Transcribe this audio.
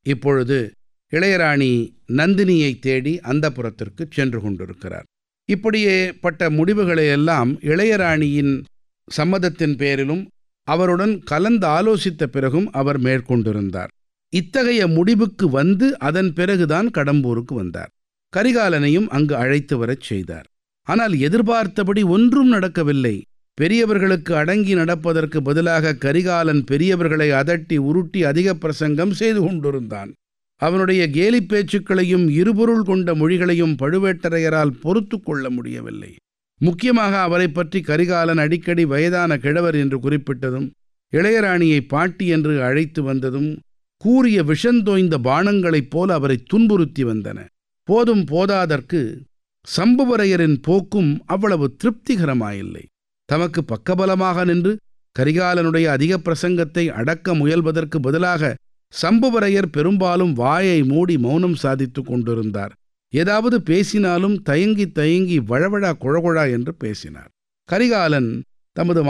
இப்பொழுது இளையராணி நந்தினியை தேடி அந்தப்புரத்திற்குச் சென்று கொண்டிருக்கிறார். இப்படியேப்பட்ட முடிவுகளையெல்லாம் இளையராணியின் சம்மதத்தின் பேரிலும் அவருடன் கலந்து ஆலோசித்த பிறகும் அவர் மேற்கொண்டிருந்தார். இத்தகைய முடிவுக்கு வந்து அதன் பிறகுதான் கடம்பூருக்கு வந்தார். கரிகாலனையும் அங்கு அழைத்து வரச் செய்தார். ஆனால் எதிர்பார்த்தபடி ஒன்றும் நடக்கவில்லை. பெரியவர்களுக்கு அடங்கி நடப்பதற்கு பதிலாக கரிகாலன் பெரியவர்களை அதட்டி உருட்டி அதிக பிரசங்கம் செய்து கொண்டிருந்தான். அவனுடைய கேலிப் பேச்சுக்களையும் இருபொருள் கொண்ட மொழிகளையும் பழுவேட்டரையரால் பொறுத்து கொள்ள முடியவில்லை. முக்கியமாக அவரை பற்றி கரிகாலன் அடிக்கடி வயதான கிழவர் என்று குறிப்பிட்டதும், இளையராணியை பாட்டி என்று அழைத்து வந்ததும் கூறிய விஷந்தோய்ந்த பாணங்களைப் போல அவரை துன்புறுத்தி வந்தன. போதும் போதாதற்கு சம்புவரையரின் போக்கும் அவ்வளவு திருப்திகரமாயில்லை. தமக்கு பக்கபலமாக நின்று கரிகாலனுடைய அதிக பிரசங்கத்தை அடக்க முயல்வதற்கு பதிலாக சம்புவரையர் பெரும்பாலும் வாயை மூடி மௌனம் சாதித்து கொண்டிருந்தார். ஏதாவது பேசினாலும் தயங்கி தயங்கி வழவழா குழகுழா என்று பேசினார். கரிகாலன் தமது